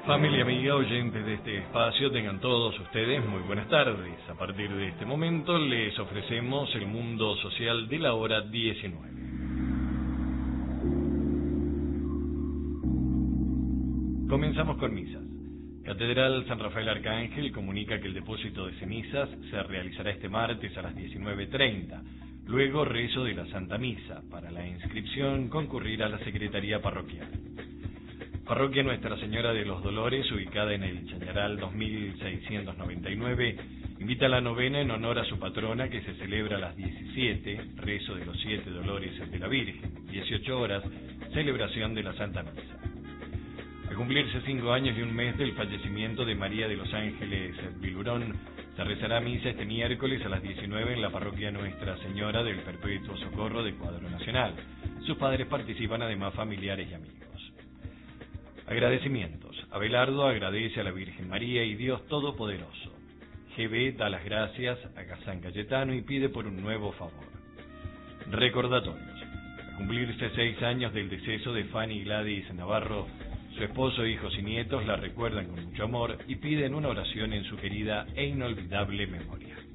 Familia amiga, oyentes de este espacio, tengan todos ustedes muy buenas tardes. A partir de este momento les ofrecemos el mundo social de la hora 19. Comenzamos con misas. Catedral San Rafael Arcángel comunica que el depósito de cenizas se realizará este martes a las 19:30. Luego rezo de la Santa Misa. Para la inscripción concurrir a la Secretaría Parroquial. Parroquia Nuestra Señora de los Dolores, ubicada en el Chañaral 2699, invita a la novena en honor a su patrona que se celebra a las 17, rezo de los 7 dolores de la Virgen, 18 horas, celebración de la Santa Misa. Al cumplirse 5 años y un mes del fallecimiento de María de los Ángeles Bilurón, se rezará misa este miércoles a las 19 en la Parroquia Nuestra Señora del Perpetuo Socorro de Cuadro Nacional. Sus padres participan, además familiares y amigos. Agradecimientos. Abelardo agradece a la Virgen María y Dios Todopoderoso. GB da las gracias a San Cayetano y pide por un nuevo favor. Recordatorios. Al cumplirse 6 años del deceso de Fanny Gladys Navarro, su esposo, hijos y nietos la recuerdan con mucho amor y piden una oración en su querida e inolvidable memoria.